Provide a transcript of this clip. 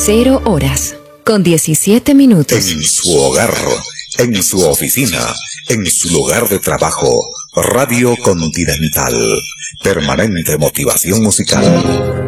0:17. En su hogar, en su oficina, en su lugar de trabajo, Radio Continental. Permanente motivación musical.